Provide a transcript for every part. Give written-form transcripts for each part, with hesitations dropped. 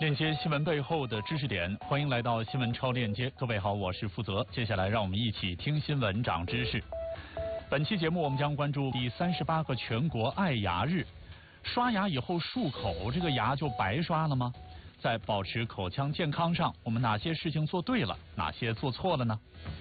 链接新闻背后的知识点，欢迎来到新闻超链接。各位好，我是负责。接下来让我们一起听新闻长知识。本期节目我们将关注第38个全国爱牙日。刷牙以后漱口，这个牙就白刷了吗？在保持口腔健康上，我们哪些事情做对了，哪些做错了呢？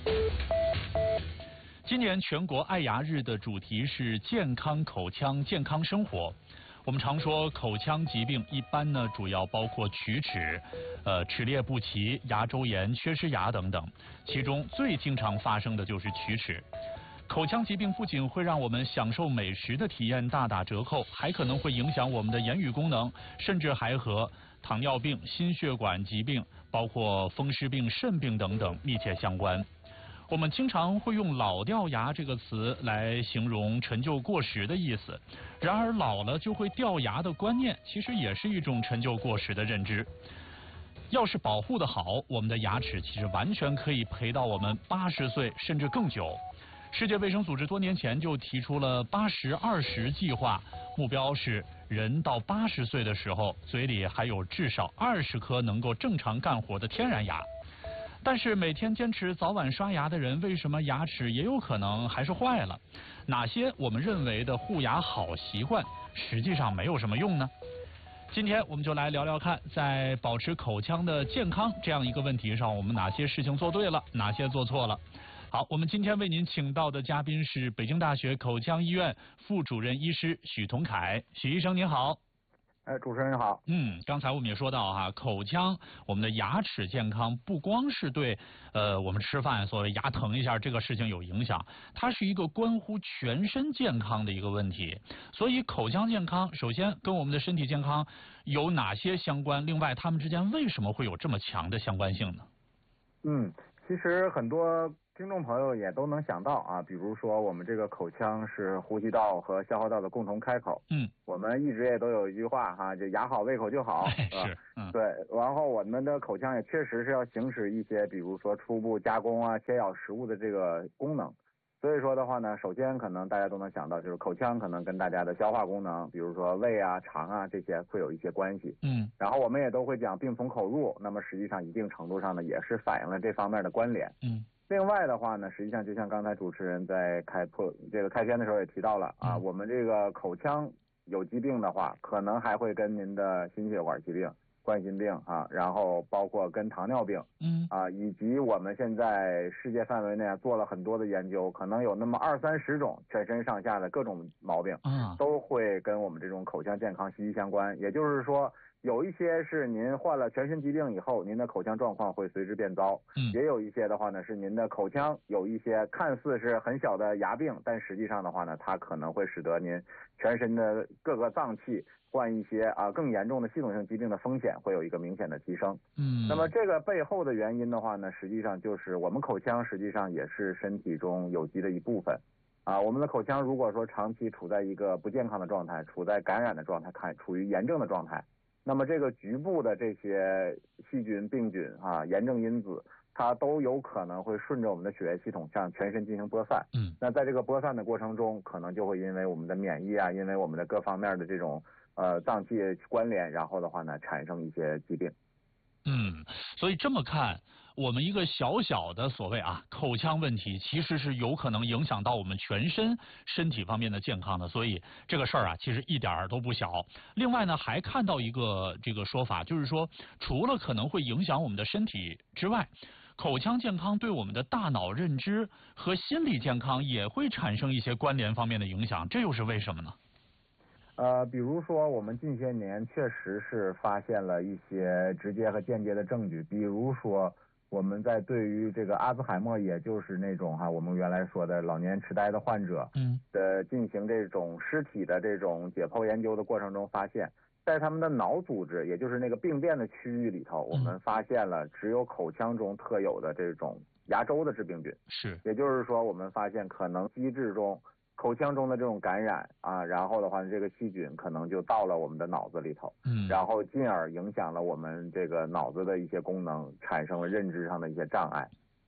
今年全国爱牙日的主题是健康口腔健康生活。我们常说口腔疾病一般呢主要包括龋齿、齿列不齐、牙周炎、缺失牙等等，其中最经常发生的就是龋齿。口腔疾病不仅会让我们享受美食的体验大打折扣，还可能会影响我们的言语功能，甚至还和糖尿病、心血管疾病，包括风湿病、肾病等等密切相关。我们经常会用老掉牙这个词来形容陈旧过时的意思，然而老了就会掉牙的观念其实也是一种陈旧过时的认知。要是保护得好，我们的牙齿其实完全可以陪到我们80岁甚至更久。世界卫生组织多年前就提出了80-20计划，目标是人到80岁的时候嘴里还有至少20颗能够正常干活的天然牙。但是每天坚持早晚刷牙的人，为什么牙齿也有可能还是坏了？哪些我们认为的护牙好习惯，实际上没有什么用呢？今天我们就来聊聊看，在保持口腔的健康这样一个问题上，我们哪些事情做对了，哪些做错了。好，我们今天为您请到的嘉宾是北京大学口腔医院副主任医师许同凯。许医生您好。 主持人好。 刚才我们也说到哈，口腔我们的牙齿健康不光是对我们吃饭所谓牙疼一下这个事情有影响，它是一个关乎全身健康的一个问题。所以口腔健康首先跟我们的身体健康有哪些相关？另外，它们之间为什么会有这么强的相关性呢？ 其实很多听众朋友也都能想到啊，比如说我们这个口腔是呼吸道和消化道的共同开口。我们一直也都有一句话哈，就牙好胃口就好，是对。然后我们的口腔也确实是要行使一些，比如说初步加工啊、切咬食物的这个功能。所以说的话呢，首先可能大家都能想到，就是口腔可能跟大家的消化功能，比如说胃啊、肠啊这些会有一些关系。然后我们也都会讲病从口入，那么实际上一定程度上呢，也是反映了这方面的关联。另外的话呢，实际上就像刚才主持人在开篇的时候也提到了啊，我们这个口腔有疾病的话，可能还会跟您的心血管疾病、冠心病啊，然后包括跟糖尿病，以及我们现在世界范围内做了很多的研究，可能有那么20-30种全身上下的各种毛病，都会跟我们这种口腔健康息息相关。也就是说，有一些是您患了全身疾病以后，您的口腔状况会随之变糟，也有一些的话呢，是您的口腔有一些看似是很小的牙病，但实际上的话呢，它可能会使得您全身的各个脏器患一些更严重的系统性疾病的风险会有一个明显的提升。那么这个背后的原因的话呢，实际上就是我们口腔实际上也是身体中有机的一部分。我们的口腔如果说长期处在一个不健康的状态，处在感染的状态，处于炎症的状态，那么这个局部的这些细菌、病菌炎症因子，它都有可能会顺着我们的血液系统向全身进行播散。那在这个播散的过程中，可能就会因为我们的免疫因为我们的各方面的这种脏器关联，然后的话呢产生一些疾病。 所以这么看，我们一个小小的所谓口腔问题，其实是有可能影响到我们全身体方面的健康的。所以这个事儿其实一点儿都不小。另外呢，还看到一个这个说法，就是说，除了可能会影响我们的身体之外，口腔健康对我们的大脑认知和心理健康也会产生一些关联方面的影响，这又是为什么呢？ 比如说我们近些年确实是发现了一些直接和间接的证据，比如说我们在对于这个阿兹海默，也就是那种我们原来说的老年痴呆的患者进行这种尸体的这种解剖研究的过程中，发现在他们的脑组织，也就是那个病变的区域里头，我们发现了只有口腔中特有的这种牙周的致病菌。也就是说我们发现可能机制中口腔中的这种感染然后的话这个细菌可能就到了我们的脑子里头，然后进而影响了我们这个脑子的一些功能，产生了认知上的一些障碍。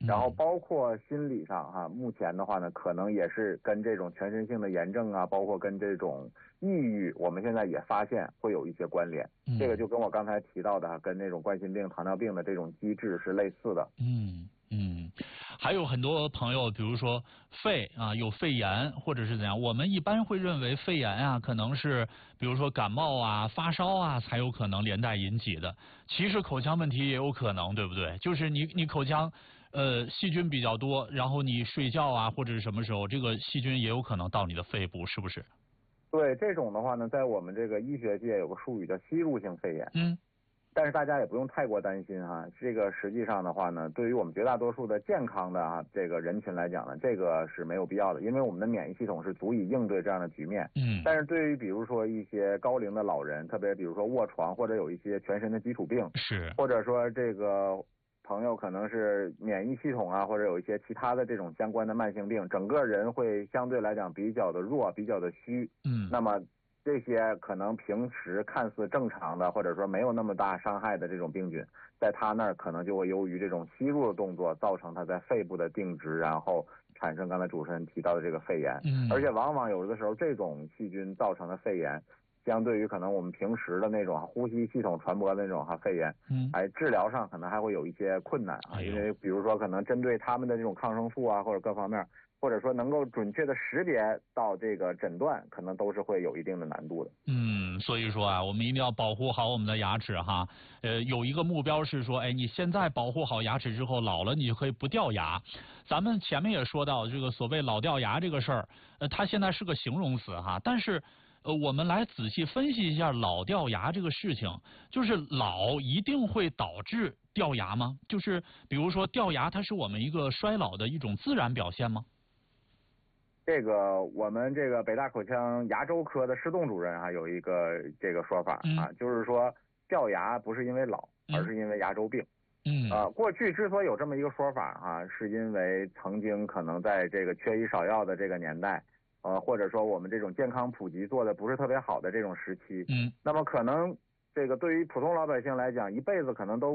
然后包括心理上哈，目前的话呢，可能也是跟这种全身性的炎症啊，包括跟这种抑郁，我们现在也发现会有一些关联。这个就跟我刚才提到的跟那种冠心病、糖尿病的这种机制是类似的。 还有很多朋友，比如说肺啊有肺炎或者是怎样，我们一般会认为肺炎啊可能是比如说感冒啊、发烧啊才有可能连带引起的，其实口腔问题也有可能，对不对？就是你口腔细菌比较多，然后你睡觉啊或者是什么时候，这个细菌也有可能到你的肺部，是不是？ 对，这种的话呢，在我们这个医学界有个术语叫吸入性肺炎。但是大家也不用太过担心哈，这个实际上的话呢，对于我们绝大多数的健康的这个人群来讲呢，这个是没有必要的，因为我们的免疫系统是足以应对这样的局面。但是对于比如说一些高龄的老人，特别比如说卧床或者有一些全身的基础病，或者说这个朋友可能是免疫系统啊，或者有一些其他的这种相关的慢性病，整个人会相对来讲比较的弱，比较的虚。那么这些可能平时看似正常的，或者说没有那么大伤害的这种病菌，在他那儿可能就会由于这种吸入的动作，造成他在肺部的定植，然后产生刚才主持人提到的这个肺炎。而且往往有的时候这种细菌造成的肺炎，相对于可能我们平时的那种呼吸系统传播的那种肺炎，治疗上可能还会有一些困难啊，因为比如说可能针对他们的这种抗生素啊，或者各方面，或者说能够准确的识别到这个诊断，可能都是会有一定的难度的。 所以说啊，我们一定要保护好我们的牙齿哈。有一个目标是说，你现在保护好牙齿之后，老了你就可以不掉牙。咱们前面也说到这个所谓老掉牙这个事儿，它现在是个形容词哈，但是我们来仔细分析一下老掉牙这个事情，就是老一定会导致掉牙吗？就是比如说掉牙，它是我们一个衰老的一种自然表现吗？ 这个我们这个北大口腔牙周科的施栋主任有一个这个说法就是说掉牙不是因为老，而是因为牙周病。过去之所以有这么一个说法是因为曾经可能在这个缺医少药的这个年代，或者说我们这种健康普及做的不是特别好的这种时期，那么可能这个对于普通老百姓来讲，一辈子可能都